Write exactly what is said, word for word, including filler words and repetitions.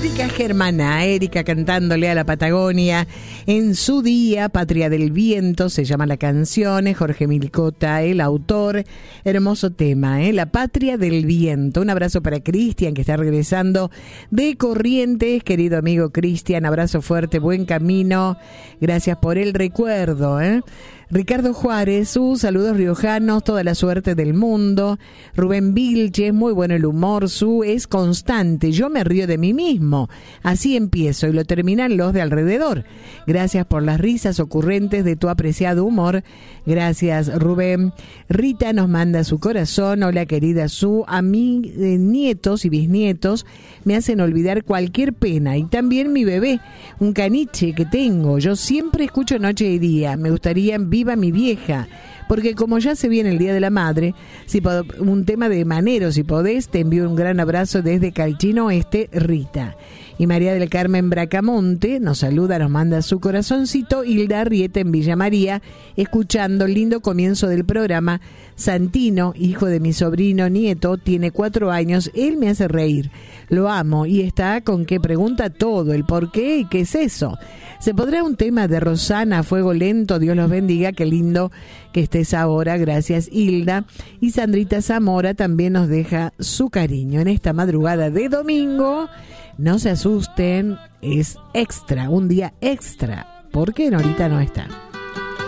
Erika Germana, Erika cantándole a la Patagonia en su día, Patria del Viento, se llama la canción, Jorge Milcota, el autor, hermoso tema, ¿eh? La Patria del Viento. Un abrazo para Cristian, que está regresando de Corrientes, querido amigo Cristian, abrazo fuerte, buen camino, gracias por el recuerdo, ¿eh? Ricardo Juárez, sus saludos riojanos, toda la suerte del mundo. Rubén Vilches, muy bueno el humor, su es constante, yo me río de mí mismo, así empiezo y lo terminan los de alrededor. Gracias por las risas ocurrentes de tu apreciado humor. Gracias, Rubén. Rita nos manda su corazón. Hola, querida Su, a mis eh, nietos y bisnietos me hacen olvidar cualquier pena, y también mi bebé, un caniche que tengo. Yo siempre escucho noche y día, me gustaría viva mi vieja, porque como ya se viene el Día de la Madre, si pod- un tema de manero, si podés, te envío un gran abrazo desde Calchino Este, Rita. Y María del Carmen Bracamonte nos saluda, nos manda su corazoncito. Hilda Arrieta en Villa María, escuchando el lindo comienzo del programa. Santino, hijo de mi sobrino nieto, tiene cuatro años, él me hace reír, lo amo y está con que pregunta todo, el por qué y qué es eso. ¿Se podrá un tema de Rosana, Fuego Lento? Dios los bendiga, qué lindo que estés ahora, gracias Hilda. Y Sandrita Zamora también nos deja su cariño en esta madrugada de domingo. No se asusten, es extra, un día extra, porque Norita no está.